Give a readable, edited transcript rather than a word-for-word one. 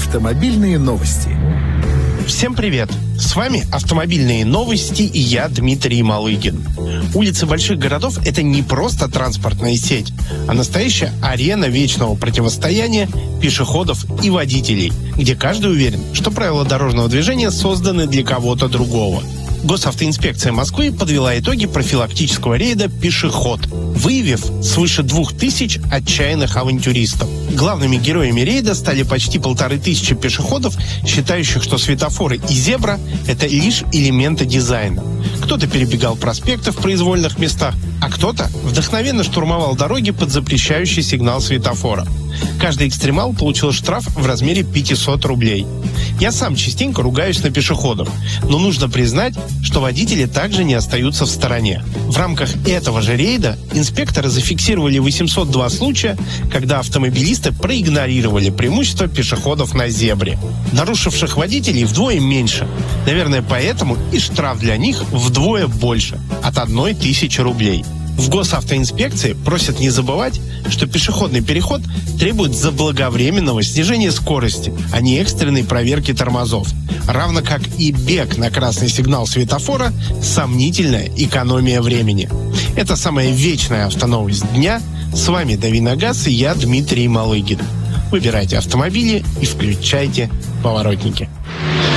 Автомобильные новости. Всем привет! С вами «Автомобильные новости» и я, Дмитрий Малыгин. Улицы больших городов – это не просто транспортная сеть, а настоящая арена вечного противостояния пешеходов и водителей, где каждый уверен, что правила дорожного движения созданы для кого-то другого. Госавтоинспекция Москвы подвела итоги профилактического рейда «Пешеход», выявив свыше 2000 отчаянных авантюристов. Главными героями рейда стали почти 1500 пешеходов, считающих, что светофоры и зебра – это лишь элементы дизайна. Кто-то перебегал проспекты в произвольных местах, а кто-то вдохновенно штурмовал дороги под запрещающий сигнал светофора. Каждый экстремал получил штраф в размере 500 рублей. Я сам частенько ругаюсь на пешеходов, но нужно признать, что водители также не остаются в стороне. В рамках этого же рейда инспекторы зафиксировали 802 случая, когда автомобилисты проигнорировали преимущество пешеходов на зебре. Нарушивших водителей вдвое меньше. Наверное, поэтому и штраф для них вдвое больше – от 1000 рублей. В госавтоинспекции просят не забывать, что пешеходный переход требует заблаговременного снижения скорости, а не экстренной проверки тормозов. Равно как и бег на красный сигнал светофора – сомнительная экономия времени. Это самая вечная автоновость дня. С вами Давиногаз и я, Дмитрий Малыгин. Выбирайте автомобили и включайте поворотники.